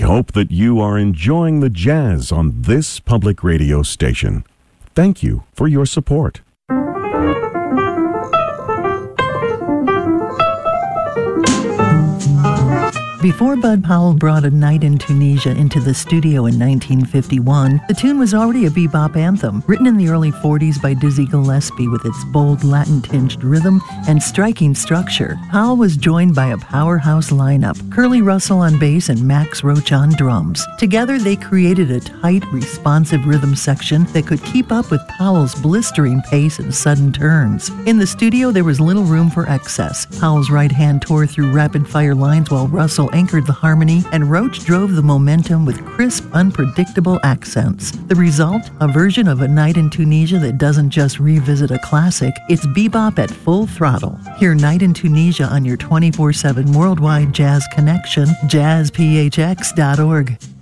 hope that you are enjoying the jazz on this public radio station. Thank you for your support. Before Bud Powell brought A Night in Tunisia into the studio in 1951, the tune was already a bebop anthem, written in the early 40s by Dizzy Gillespie with its bold Latin-tinged rhythm and striking structure. Powell was joined by a powerhouse lineup, Curly Russell on bass and Max Roach on drums. Together, they created a tight, responsive rhythm section that could keep up with Powell's blistering pace and sudden turns. In the studio, there was little room for excess. Powell's right hand tore through rapid-fire lines while Russell anchored the harmony, and Roach drove the momentum with crisp, unpredictable accents. The result? A version of A Night in Tunisia that doesn't just revisit a classic, it's bebop at full throttle. Hear Night in Tunisia on your 24/7 worldwide jazz connection, jazzphx.org.